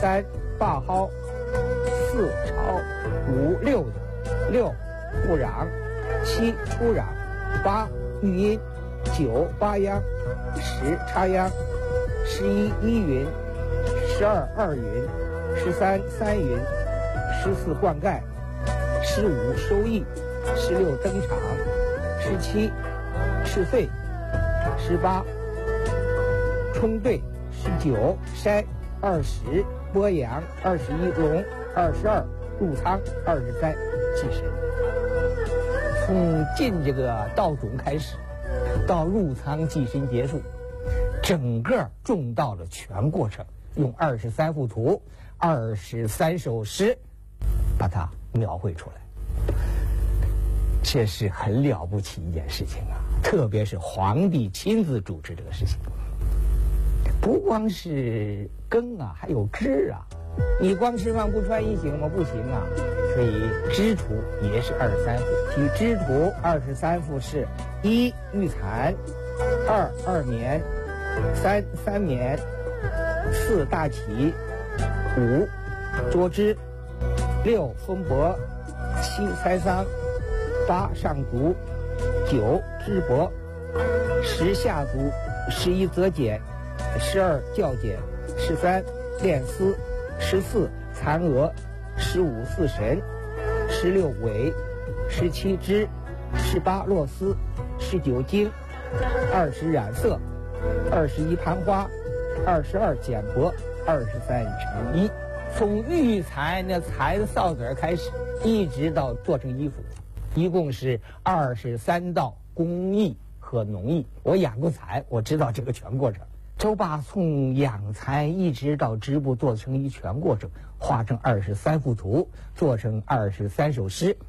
3罢蒿，4朝，5六，6不壤，7出壤，8育阴，9发秧，10插秧，11依云，12二云，13三云，14灌溉，15收益，16登场，17试穗，18冲兑，19筛，20播阳，21笼，22入仓，23祭神。从进这个稻种开始，到入仓祭神结束，整个种稻的全过程，用23幅图、23首诗，把它描绘出来。这是很了不起一件事情啊！特别是皇帝亲自主持这个事情，不光是耕啊，还有织啊。你光吃饭不穿衣行吗？不行啊！所以织图也是23幅。其织图23幅是：1育蚕，2二棉，3三棉，4大起，5捉织，6风帛，7采桑，8上足，9织帛，10下足，11择茧，12校剪，13练丝，14蚕蛾，15四神，16尾，17织，18络丝，19经，20染色，21盘花，22剪帛，23成衣。从育蚕那蚕的扫子开始，一直到做成衣服，一共是23道工艺和农艺。我养过蚕，我知道这个全过程。周霸从养蚕一直到织布做成一全过程，画成23幅图，做成23首诗。